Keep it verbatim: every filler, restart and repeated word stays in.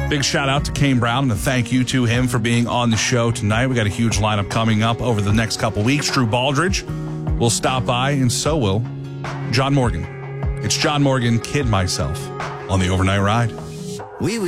Big shout out to Kane Brown and a thank you to him for being on the show tonight. We got a huge lineup coming up over the next couple weeks. Drew Baldridge will stop by, and so will John Morgan. It's John Morgan, Kid Myself, on the Overnight Ride. We